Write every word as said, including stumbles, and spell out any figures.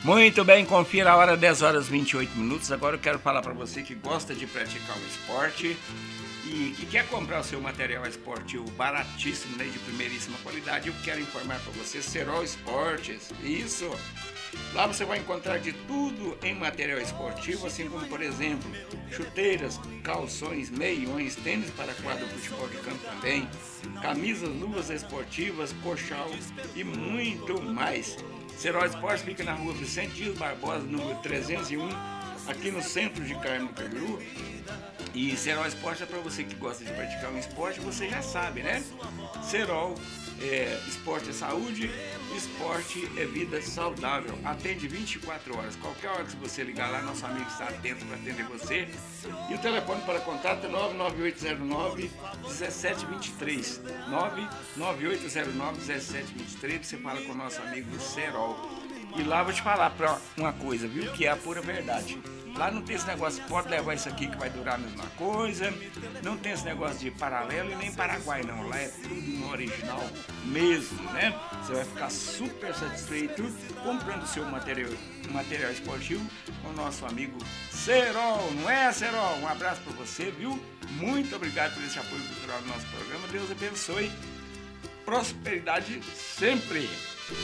Muito bem, confira a hora, dez horas e vinte e oito minutos. Agora eu quero falar para você que gosta de praticar um esporte e que quer comprar o seu material esportivo baratíssimo, né, de primeiríssima qualidade. Eu quero informar para você, Serol Esportes, isso! Lá você vai encontrar de tudo em material esportivo, assim como, por exemplo, chuteiras, calções, meiões, tênis para quadro, futebol de campo também, camisas, luvas esportivas, coxal e muito mais. Serol Esportes fica na rua Vicente Dias Barbosa, número trezentos e um, aqui no centro de Carmo do Peru. E Serol Esporte é para você que gosta de praticar um esporte, você já sabe, né? Serol, é, esporte é saúde, esporte é vida saudável. Atende vinte e quatro horas. Qualquer hora que você ligar lá, nosso amigo está atento para atender você. E o telefone para contato é nove nove oito zero nove, um sete dois três. nove nove oito zero nove, um sete dois três. Você fala com o nosso amigo Serol. E lá vou te falar pra uma coisa, viu? Que é a pura verdade. Lá não tem esse negócio, pode levar isso aqui que vai durar a mesma coisa. Não tem esse negócio de paralelo e nem Paraguai, não. Lá é tudo no original mesmo, né? Você vai ficar super satisfeito comprando o seu material, material esportivo com o nosso amigo Serol. Não é, Serol? Um abraço pra você, viu? Muito obrigado por esse apoio cultural do nosso programa. Deus abençoe. Prosperidade sempre.